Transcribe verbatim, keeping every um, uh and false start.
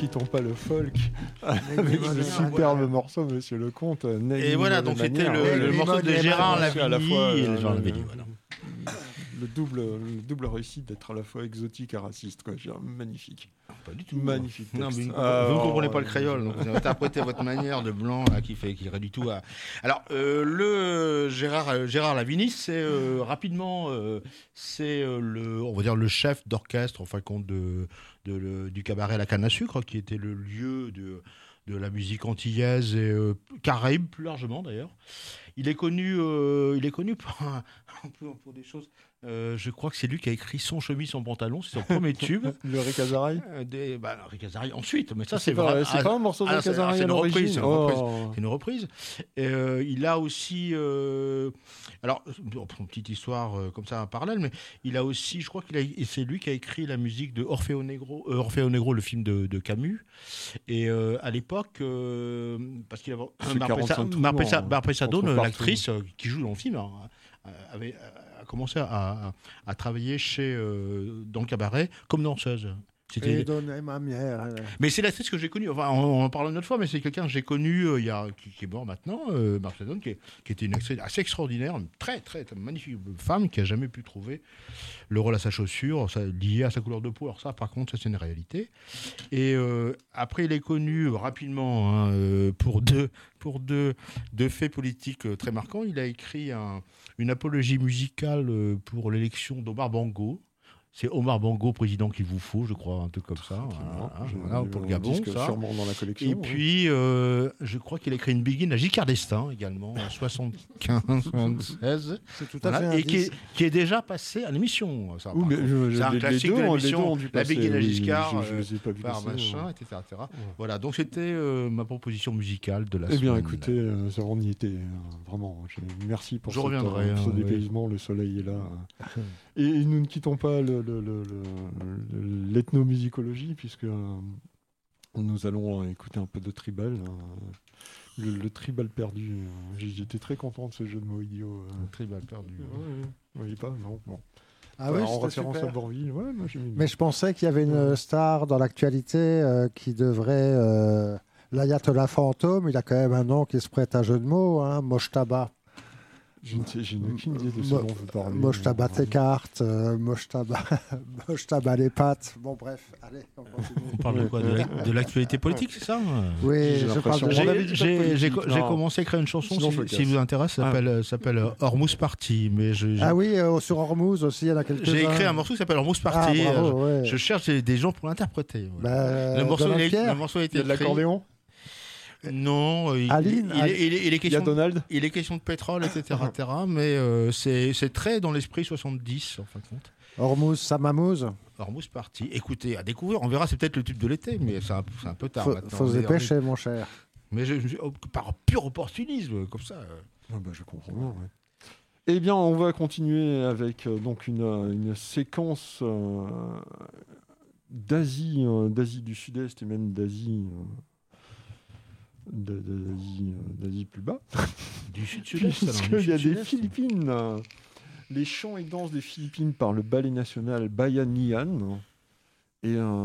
quittons pas le folk avec ce superbe voilà. morceau, Monsieur Lecomte. Et voilà, donc c'était le, le morceau de Gérard Lavigny à la fois, et euh, Gérard le, Lavigny, voilà. le double, le double réussite d'être à la fois exotique et raciste, quoi. Magnifique. Pas du tout. Magnifique. Non, texte. mais vous, ah, vous ne comprenez oh, pas le créole, donc vous interprétez votre manière de blanc là, qui fait qui irait du tout à. Alors euh, le Gérard euh, Gérard Lavigny, c'est euh, rapidement, euh, c'est euh, le, on va dire le chef d'orchestre, en fin de compte de, de le, du cabaret La Canne à Sucre, qui était le lieu de de la musique antillaise et euh, caraïbe plus largement d'ailleurs. Il est connu, euh, il est connu pour, un, pour, pour des choses. Euh, je crois que c'est lui qui a écrit Son chemise, son pantalon, c'est son premier tube. Le Ricazaraï euh, des, bah, Ricazaraï ensuite, mais ça c'est, c'est pas, vrai. C'est ah, pas un morceau de ah, Ricazaraï c'est, à l'origine. C'est une oh. reprise. C'est une reprise. Et, euh, il a aussi, euh, alors une petite histoire euh, comme ça en parallèle, mais il a aussi, je crois qu'il a, et c'est lui qui a écrit la musique de Orfeo Negro, euh, Orfeo Negro, le film de, de Camus. Et euh, à l'époque, euh, parce qu'il avait Marpessa Sadone, l'actrice euh, qui joue dans le film, hein, avait a commencé à, à, à travailler chez euh, dans le cabaret comme danseuse. C'était... Et donner ma mère. Mais c'est l'actrice que j'ai connue. Enfin, on en parle une autre fois, mais c'est quelqu'un que j'ai connu euh, il y a qui, qui est mort maintenant, euh, Marc Sadone, qui, qui était une actrice assez extraordinaire, une très très, très magnifique femme qui a jamais pu trouver le rôle à sa chaussure, ça, lié à sa couleur de peau. Alors ça, par contre, ça c'est une réalité. Et euh, après, il est connu rapidement hein, euh, pour deux pour deux, deux faits politiques euh, très marquants. Il a écrit un, une apologie musicale euh, pour l'élection d'Omar Bongo. C'est Omar Bongo, président qu'il vous faut, je crois, un truc comme ça. Voilà, voilà, pour le Gabon, ça. Sûrement dans la collection. Et puis, euh, je crois qu'il a écrit une begin à Giscard d'Estaing également, en soixante-quinze soixante-seize. C'est tout à voilà, fait et qui est, qui est déjà passé à l'émission. Ça, oui, mais je, c'est un les, classique les deux, de l'émission, la begin à Giscard, oui, je, je, je pas vu par passer, machin, ouais. et cetera, et cetera. Ouais. Ouais. Voilà, donc c'était euh, ma proposition musicale de la eh semaine. bien, écoutez, euh, ça on y était, euh, vraiment. Je, merci pour je cette, reviendrai, euh, hein, ce oui. dépaysement, le soleil est là. Et, et nous ne quittons pas le, le, le, le, l'ethnomusicologie, puisque euh, nous allons écouter un peu de tribal. Euh, le, le tribal perdu. Euh, j'étais très content de ce jeu de mots idiot. Euh. Le tribal perdu. Oui, oui. Oui, pas, non, bon. Ah enfin, oui, en référence super. à Bourvil. Ouais, moi, j'ai mis mais je pensais qu'il y avait une star dans l'actualité euh, qui devrait... Euh, l'ayatollah fantôme, il a quand même un nom qui se prête à jeu de mots, hein, Mojtaba. Je ne sais, j'ai aucune idée de ce dont vous parlez. Mojtaba tes cartes, euh, Mojtaba, Mojtaba les pattes. Bon, bref, allez, on continue. On parle de quoi? De, la, de l'actualité politique, c'est ça? Oui, je parle de... J'ai, j'ai, j'ai, j'ai commencé à créer une chanson, si, si vous intéresse, ça s'appelle, ah. s'appelle Hormuz Party. Mais je, ah oui, euh, sur Hormuz aussi, il y en a quelques-uns. J'ai écrit un morceau qui s'appelle Hormuz Party. Ah, bravo, je, ouais. je cherche des gens pour l'interpréter. Bah, le, morceau, il est, le morceau a été il y a de écrit. L'accordéon? Non, il, Aline, il, il, il, il, est question, il y a Donald. Il est question de pétrole, et cetera, et cetera. Mais euh, c'est, c'est très dans l'esprit soixante-dix, en fin de compte. Hormuz, Samamouz. Hormuz Party. Écoutez, à découvrir. On verra, c'est peut-être le tube de l'été, mais c'est un, c'est un peu tard faut, maintenant. Faut se dépêcher, mon cher. Mais je, je, par pur opportunisme, comme ça. Ah bah, je comprends bien, ouais. Eh bien, on va continuer avec euh, donc une, une séquence euh, d'Asie, euh, d'Asie du Sud-Est et même d'Asie... Euh, d'Asie, d'Asie plus bas. Du Sud-Sud-Est, puisqu'il y a des Philippines. Les chants et danses des Philippines par le ballet national Bayanihan. Et un